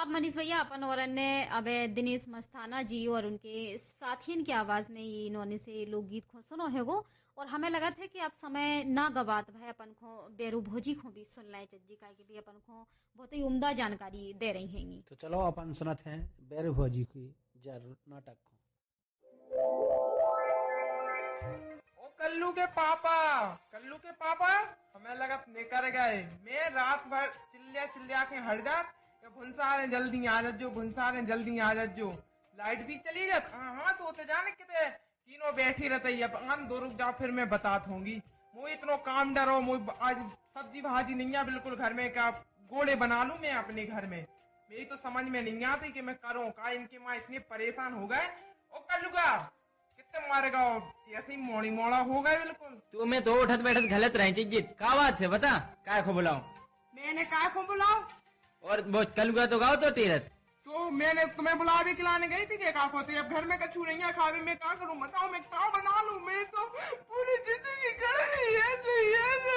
आप मनीष भैया अपन और अन्य अब दिनेश मस्ताना जी और उनके साथियन की आवाज में ये इन्होंने से लोकगीत को सुनो है वो। और हमें लगा था कि आप समय ना गवात भाई अपन को बेरू भोजी को भी सुन लाए चज्जी का कि भी अपन को बहुत ही उम्दा जानकारी दे रही हैंगी। तो चलो अपन सुनत हैं बेरू भोजी की जरूर नाटक को। ओ कल्लू के पापा हमें लगा निकर गए। मैं रात भर चिल्लिया के हट जात भुनसारे जल्दी आ जात जो भुनसारे जल्दी आ जात जो लाइट भी चली जात। हाँ सोते जाने किते तीनों बैठी रहते अब हम दो रुक जाओ फिर मैं बात होंगी। मुझे इतनो काम डरो मुझे आज सब्जी भाजी नहीं है बिल्कुल घर में का गोड़े बना लूं मैं अपने घर में। मेरी तो समझ में नहीं आती कि मैं करूं का इनके माँ इतने परेशान हो गए। ओ कल्लूगा कितने मारेगा ऐसे ही मोड़ी मोड़ा हो गए बिल्कुल। तुम्हें तो उठत बैठत गलत रहे चिज्जित का बात है बता काय को बुलाऊं। मैंने काय को बुलाओ और वो कलुगा तो गाओ तो टीरत तो मैंने तुम्हें बुला भी खिलाने गई थी क्या होती अब घर में कछू नहीं है खावे मैं क्या करूं बताओ मैं क्या बना लूं। मैं तो पूरी जिंदगी कर रही है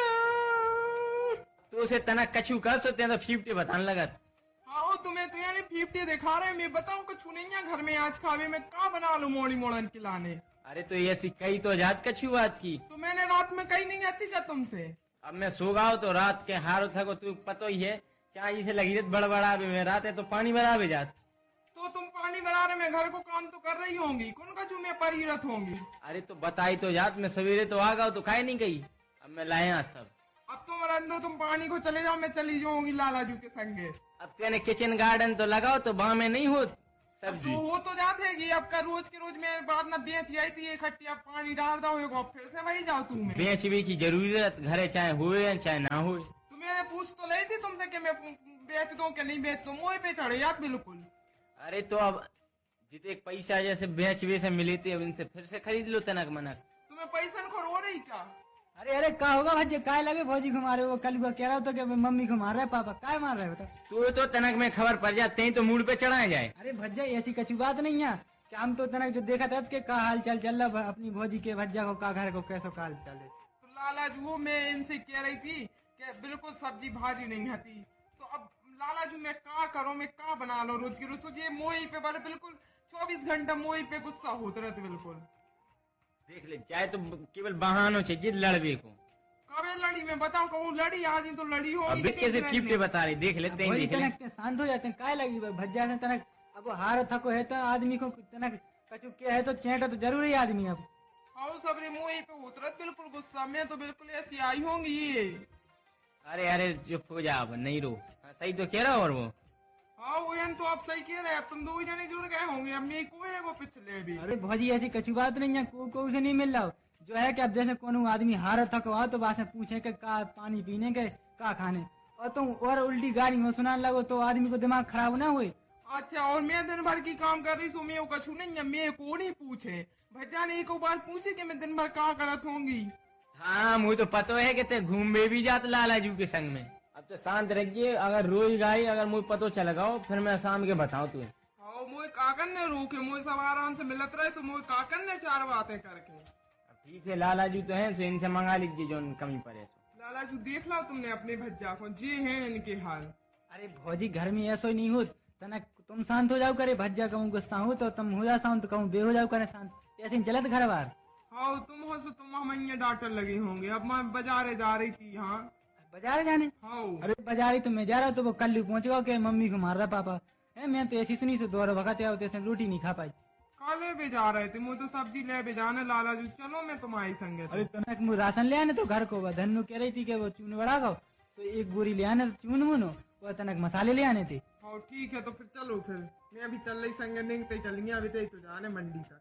तो उसे तना कछु कर सोते तो 50 बताने लगा। हाँ तुम्हें तो यानी 50 दिखा रहे मैं बताऊं कछू नहीं है घर में आज खावे मैं क्या बना लूं मोड़ी मोड़न खिलाने। अरे तो ऐसी कई तो जात कछु बात की तो मैंने रात में कहीं नहीं आती क्या तुमसे। अब मैं सो गाओ तो रात के हारो था को तू पतो ही है चाय से लगी रहती बड़बड़ा भी मैं रात है तो पानी भरा भी जात। तो तुम पानी भरा रहे मैं घर को काम तो कर रही होंगी कौन कछू मैं परिरत होंगी। अरे तो बताई तो जात मैं सवेरे तो आ गया तो खाए नहीं गई अब मैं लाया सब। अब तुम रंदो तुम पानी को चले जाओ मैं चली जाऊंगी लालाजू के संगे। अब तेने किचन गार्डन तो लगाओ तो वहां में नहीं हो सब्जी तो हो तो जाते है अब का रोज के रोज मैं बाद में बेच आई थी इकट्ठी अब पानी डाल दो फिर से वही जाओ तुम बेच भी की जरूरत घरे चाहे हुए चाहे ना हुए। मैंने पूछ तो ली थी तुमसे कि मैं बेच दूं कि नहीं बेच दूं मुँह पे चढ़े याद बिल्कुल। अरे तो अब जितने पैसा जैसे बेच से मिली थी अब इनसे फिर से खरीद लो तनक मनक। तुम्हें पैसा खोर हो रही क्या। अरे का होगा भज्जे काय लगे भौजी को मारे वो कल कह रहा था कि मम्मी को मार रहा है पापा काय मार रहा है बता। तो तनक में खबर पड़ जाते हैं तो मूड पे चढ़ाए जाए। अरे भज्जा ऐसी कछु बात नहीं है कि हम तो तनक जो देखा था कि का हाल चाल चल रहा अपनी भौजी के भज्जा को का घर को कैसो हाल चल रहे। तो लालाजू मैं इनसे कह रही थी कि बिल्कुल सब्जी भाजी नहीं आती तो अब लालाजू मैं क्या करूं मैं क्या बना लो रोज की रोज ये मोही पे बड़े बिल्कुल 24 घंटा मोही पे गुस्सा होते रहते बिल्कुल। देख ले चाहे तो केवल बहानो चाहिए लड़बे को कब लड़ी मैं बताऊं कहूँ लड़ी आज ही तो लड़ी हो अब कैसे 50 बता रही देख लेते हैं देख ले। तनक शांत हो जाते हैं काय लगी भज्जा से तनक अब हार थको है तो आदमी को तनक कछु क्या है तो चेटा तो जरूरी आदमी अब। हाँ सबरे मुँह पे उतरत बिल्कुल गुस्सा में तो बिल्कुल ऐसी आई होंगी ये। अरे चुप हो जा अब नहीं रो सही तो कह रहा और वो हाँ वो तो आप सही कह रहे हैं अब तुम दो ही जने जुड़ गए होंगे अब मेरे को है वो पिछले भी। अरे भौजी ऐसी कछु बात नहीं है को से नहीं मिल रहा जो है कि अब जैसे कोनो आदमी हार थको आओ तो बात पूछे के का पानी पीने के का खाने और तुम और उल्टी गाड़ी हो सुनाने लगो तो आदमी को दिमाग खराब ना हुए। अच्छा और मैं दिन भर की काम कर रही हूँ मैं कछु नहीं है मैं को नहीं पूछे भज्जा ने एक बार पूछे कि मैं दिन भर क्या करत होंगी। हाँ मुझे तो पता है कि ते घूमे भी जात लालाजू के संग में। अब तो शांत रखिए अगर रोज गाई अगर मुझे पतो चल गाओ फिर मैं शाम के बताऊँ तुम्हें। हाँ मुझे काकन ने रोके मुझे सब आराम से मिलत रहे तो मुझे काकन ने 4 बातें करके। ठीक है लालाजू तो है सो इनसे मंगा लीजिए जो कमी पड़े। लालाजू देख लो तुमने अपने भज्जा को जी है इनके हाल। अरे भौजी घर में ऐसा ही नहीं हो तनक तुम शांत हो जाओ करे भज्जा कहूँ गुस्सा हो तो तुम हो जा शांत तो कहूँ बे हो जाओ करे शांत ऐसे चलत घर बार। हाँ तुम हो सो तुम हम डांटन लगे होंगे अब मैं बाजारे जा रही थी। हाँ बाजार जाने। हाँ अरे बाजार तो मैं जा रहा हूँ तो वो कल पहुंच गया के मम्मी को मार रहा पापा है मैं तो ऐसी सुनी से दौड़ भगाते आओ रोटी नहीं खा पाई। काले भी जा रहे थे मुझे तो सब्जी ले भी जाने लालाजू चलो मैं तुम्हारी संगे। अरे तनक मुझे राशन ले आने तो घर को धनु कह रही थी कि वो चून बड़ा खाओ तो एक बोरी ले आने तो चून मुनो वो तनक मसाले ले आने थे। हाँ ठीक है तो फिर चलो फिर मैं अभी चल रही संगे नहीं तो चलेंगे अभी तो जाने मंडी तक।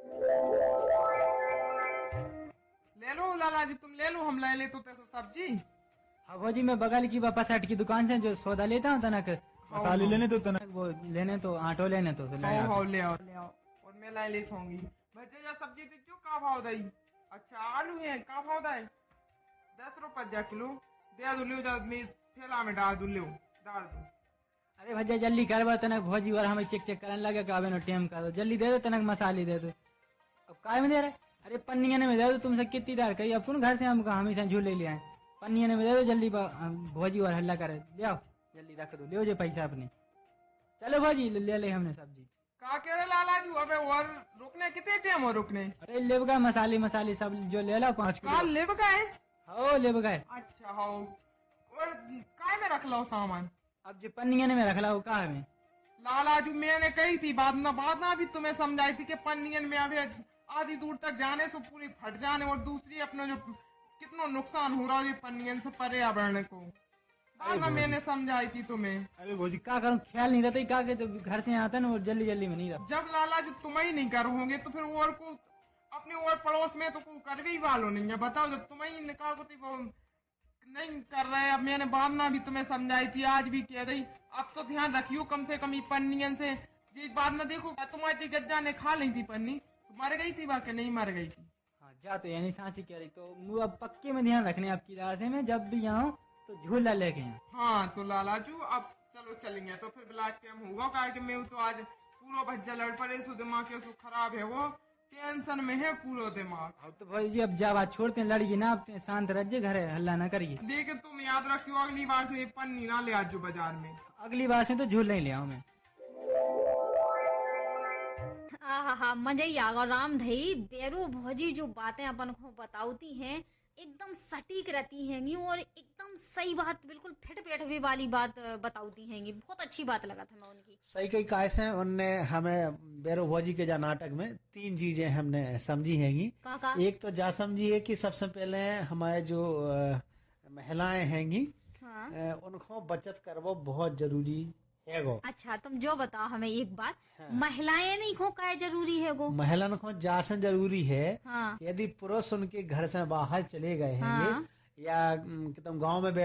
ले लो लालाजी तुम ले लो हम ले तो सब्जी। हाँ भौजी मैं बगल की वापस हट की दुकान से जो सौदा लेता हूँ तनक मसाले लेने तो तनक वो लेने तो आटो लेने तो ले आओ और मैं ला ले खाऊंगी भज्जे या सब्जी तो क्यों का भाव दई। अच्छा आलू है का भाव दाई 10 रुपया किलो दे दो ले थैला में डाल दो डाल दो। अरे भैया जल्दी करवा तनक भौजी और हमें चेक करने लगे कि टेम कर दो जल्दी दे दो तनक मसाले दे दो। अब काय में दे रहे अरे पन्निया में दे दो तुमसे कितनी दार कही अपन घर से हम हमेशा झूले ले आए पन्निया में दे दो जल्दी भौजी और हल्ला करे ले आओ जल्दी रख दो ले जो पैसा अपने। चलो भाजी ले ले हमने सब्जी। का कह रहे लाला जी, अबे और रुकने कितने टाइम हो रुकने? अरे लेब गए मसाले सब जो ले लो 5 का किलो। लिप गए? हो लेब गए। अच्छा हो, और काय में रख लो सामान? अब जो पन्नियन में रख लो कहा में। लाला जी मैंने कही थी बात ना भी तुम्हें समझाई थी कि पन्नियन में अभी आधी दूर तक जाने से पूरी फट जाने, और दूसरी अपना जो कितना नुकसान हो रहा है ये पन्नियन से पर्यावरण को, बाद में मैंने समझाई थी तुम्हें। अरे भौजी क्या करूँ, ख्याल नहीं रहता का के तो घर से आता ना वो जल्दी जल्दी में नहीं रहता। जब लाला जी तुम ही नहीं कर होंगे तो फिर और को अपने और पड़ोस में तो कोई कर भी वालों नहीं है। बताओ, जब तुम ही निकाल को नहीं कर रहे, अब मैंने बाद में भी तुम्हें समझाई थी, आज भी कह रही, अब तो ध्यान रखियो कम से कम ये पन्नियन से। ये बात न देखो तुम्हारी गज्जा ने खा ली थी पन्नी, मर गई थी वाकई नहीं मर गई थी। हाँ जा तो यानी सांसी कह रही तो मुँह अब पक्के में ध्यान रखने आपकी रास्ते में, जब भी यहाँ तो झूला लेके यहाँ। हाँ तो लाला जू अब चलो चलेंगे तो फिर ब्लाड टाइम होगा, कारण मैं तो आज पूरा भज्जा लड़ पड़े, सो दिमाग के सो खराब है, वो टेंशन में है पूरा दिमाग। अब तो भाई जी अब जा बात छोड़ते हैं, लड़की ना आप शांत रहिए, घर है हल्ला ना करिए। देख तुम याद रखियो अगली बार से ये पन्नी ना ले आजो बाजार में। अगली बार से तो झूला ही ले आऊँ मैं। आहा मजा ही आ गया राम धई। बेरू भौजी जो बातें अपन को बताती हैं एकदम सटीक रहती हैं और एकदम सही बात, बिल्कुल फिट बैठवे वाली बात बताती हैं। बहुत अच्छी बात लगा था मैं उनकी। सही कई कायस है उनने हमें बेरो भौजी के जा नाटक में 3 चीजें हमने समझी हैंगी। काका एक तो जा समझी है कि सबसे पहले हमारे जो महिलाएं हैंगी हाँ। उनको बचत करवो बहुत जरूरी है गो। अच्छा तुम जो बताओ हमें एक बात, हाँ। महिलाएं नहीं को क्या जरूरी है गो? महिलाओं को जासन जरूरी है। हाँ यदि पुरुष उनके घर से बाहर चले गए हाँ। हैंगे या तुम गांव में